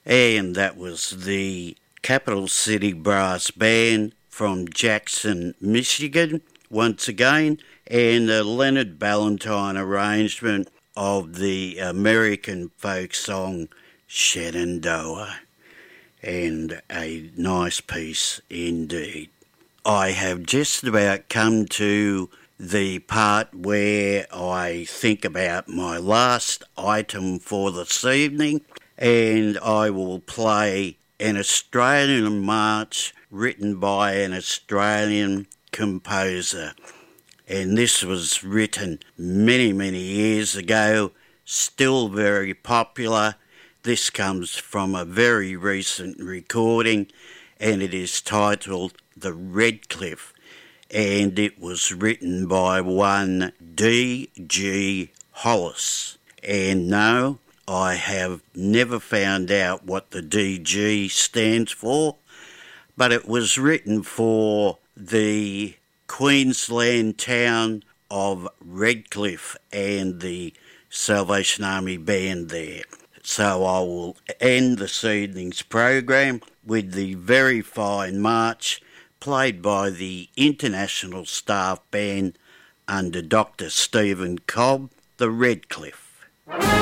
and that was the Capital City Brass Band from Jackson, Michigan, once again, and the Leonard Ballantyne arrangement of the American folk song Shenandoah, and a nice piece indeed. I have just about come to the part where I think about my last item for this evening, and I will play an Australian march written by an Australian composer. And this was written many, many years ago, still very popular. This comes from a very recent recording, and it is titled The Redcliffe, and it was written by one D.G. Hollis. And no, I have never found out what the D.G. stands for, but it was written for the Queensland town of Redcliffe and the Salvation Army band there. So I will end this evening's program with the very fine march played by the International Staff Band under Dr. Stephen Cobb, the Redcliffe.